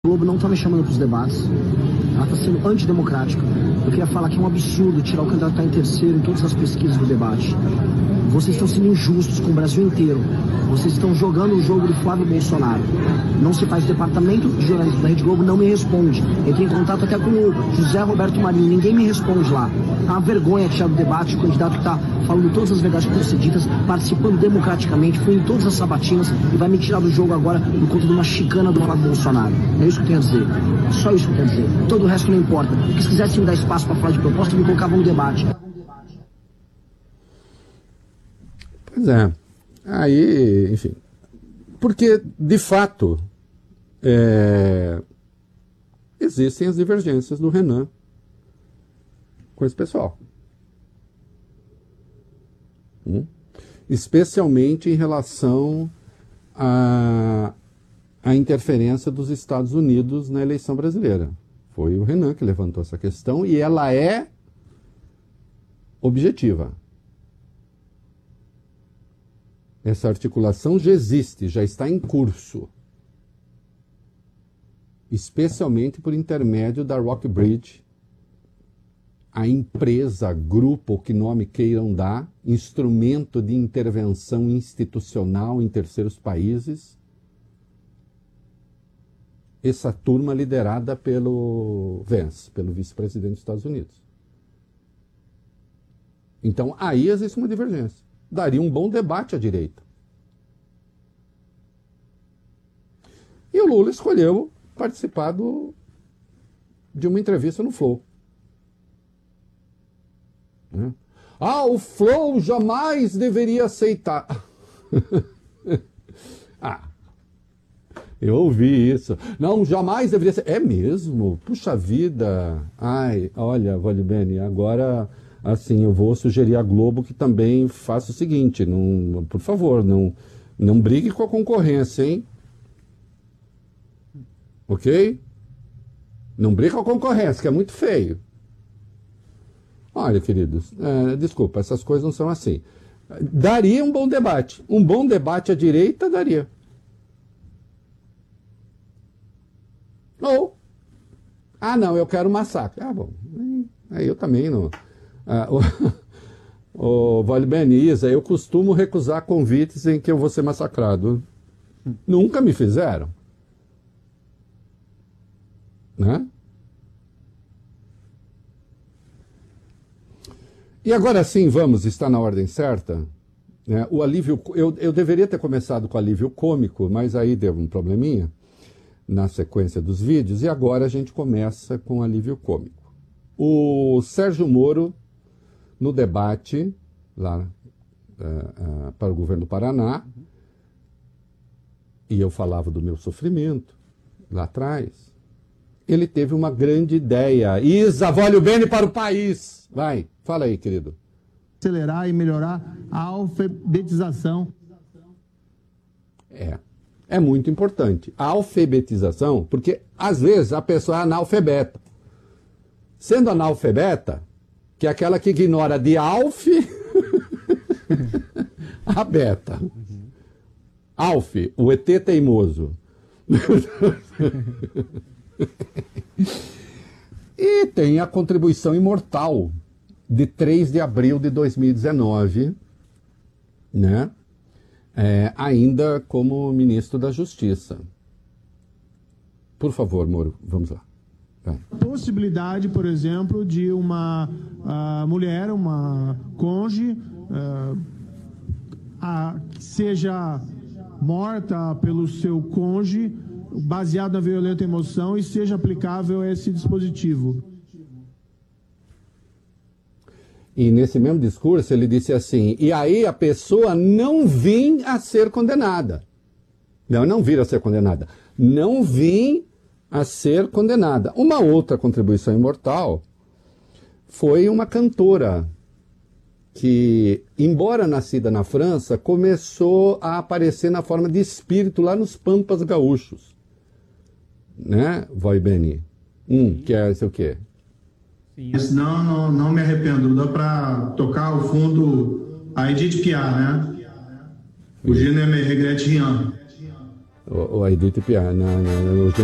Globo não está me chamando para os debates, ela está sendo antidemocrática. Eu queria falar que é um absurdo tirar o candidato que está em terceiro em todas as pesquisas do debate. Vocês estão sendo injustos com o Brasil inteiro. Vocês estão jogando o jogo do Flávio Bolsonaro. Não se faz. O departamento de jornalismo da Rede Globo não me responde. Entrei em contato até com o José Roberto Marinho, ninguém me responde lá. É uma vergonha tirar do debate o candidato que está falando todas as verdades procedidas, participando democraticamente, foi em todas as sabatinas e vai me tirar do jogo agora por conta de uma chicana do Flávio Bolsonaro. É isso que eu tenho a dizer. Só isso que eu tenho a dizer. Todo o resto não importa. Porque se quisessem me dar espaço para falar de proposta, me colocavam no debate. Pois é. Aí, enfim. Porque, de fato, existem as divergências do Renan com esse pessoal. Especialmente em relação à interferência dos Estados Unidos na eleição brasileira. Foi o Renan que levantou essa questão e ela é objetiva. Essa articulação já existe, já está em curso. Especialmente por intermédio da Rockbridge, a empresa, grupo, que nome queiram dar, instrumento de intervenção institucional em terceiros países. Essa turma liderada pelo Vance, pelo vice-presidente dos Estados Unidos. Então, aí existe uma divergência. Daria um bom debate à direita. E o Lula escolheu participar de uma entrevista no Flow. O Flow jamais deveria aceitar. Eu ouvi isso. Não, jamais deveria ser. É mesmo? Puxa vida. Ai, olha, Valibene, agora, assim, eu vou sugerir à Globo que também faça o seguinte, por favor, não brigue com a concorrência, hein? Ok? Não brigue com a concorrência, que é muito feio. Olha, queridos, desculpa, essas coisas não são assim. Daria um bom debate. Um bom debate à direita daria. Ou, não, eu quero massacre. Bom, aí eu também não. O Valibeniza, eu costumo recusar convites em que eu vou ser massacrado. Nunca me fizeram. Né? E agora sim, vamos, está na ordem certa. Né? O alívio, eu deveria ter começado com alívio cômico, mas aí deu um probleminha na sequência dos vídeos, e agora a gente começa com alívio cômico. O Sérgio Moro, no debate lá para o governo do Paraná, e eu falava do meu sofrimento lá atrás, ele teve uma grande ideia. Isa, voglio bene para o país. Vai, fala aí, querido. Acelerar e melhorar a alfabetização. É muito importante. A alfabetização, porque às vezes a pessoa é analfabeta. Sendo analfabeta, que é aquela que ignora de alf a beta. Alf, o ET teimoso. E tem a contribuição imortal de 3 de abril de 2019, né? Ainda como ministro da Justiça. Por favor, Moro, vamos lá. Vai. Possibilidade, por exemplo, de uma mulher, uma cônjuge, que seja morta pelo seu cônjuge, baseado na violenta emoção, e seja aplicável esse dispositivo. E nesse mesmo discurso ele disse assim, e aí a pessoa não vir a ser condenada. Não vir a ser condenada. Não vir a ser condenada. Uma outra contribuição imortal foi uma cantora que, embora nascida na França, começou a aparecer na forma de espírito lá nos Pampas Gaúchos. Né, Vai Beni? Que é esse o quê? Não me arrependo. Dá para tocar ao fundo a Edith Piaf, né? O Je ne me regrette rien. O Edith Piaf,